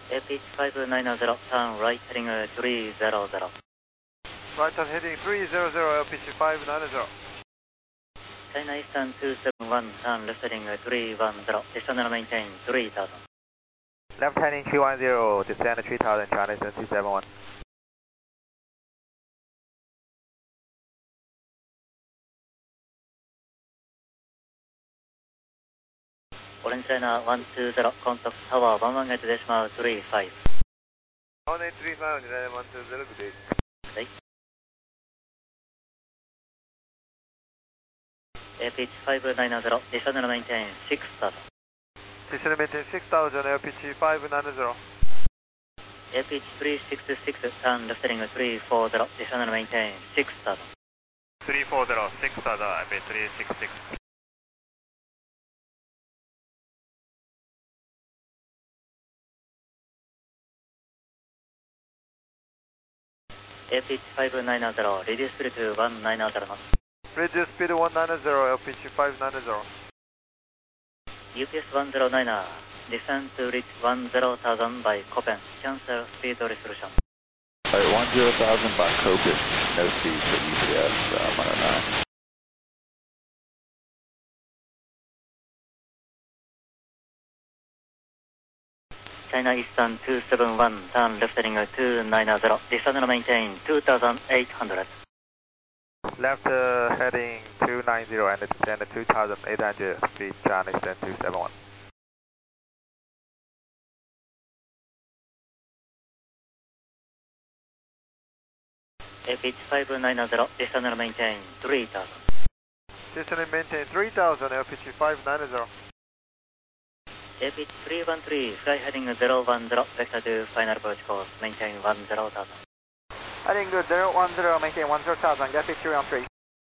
APH 590, turn right heading 300. Right turn heading 300, LPC 590. China Eastern 271, turn left heading 310, descend and maintain 3000. Left heading 310, descend 3000, China Eastern 271. Orange China 120, contact tower 11.35. 1835, 120, good day. Right. APH 590, descend and maintain 6000. Descend and maintain 6000, LPC 590. APH 366, turn left heading 340, descend and maintain 6000. 340, 6000, IP 366. APH 590, reduce speed to 190 knots. Reduce speed 190, LPC 590. UPS 109, descend to reach 10,000 by Copen, cancel speed resolution. Alright, 10,000 by Copen, no speed for UPS 109. China Eastern 271, turn left heading 290, descend and maintain 2,800. Left heading 290 and descend 2800 feet, China Eastern 271. APH 590, descend and maintain 3000. Descend and maintain 3000, LPC 590. APH 313, fly heading 010, vector to final approach course, maintain 10,000. Heading 010, maintain 10,000, gap 313.